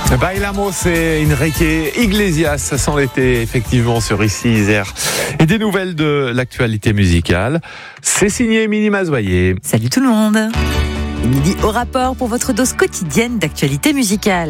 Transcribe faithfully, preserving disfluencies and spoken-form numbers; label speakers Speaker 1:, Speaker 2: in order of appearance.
Speaker 1: Bailamos et Enrique Iglesias, ça sent l'été, effectivement, sur Ici Isère. Et des nouvelles de l'actualité musicale. C'est signé Émilie Mazoyer.
Speaker 2: Salut tout le monde. Émilie au rapport pour votre dose quotidienne d'actualité musicale.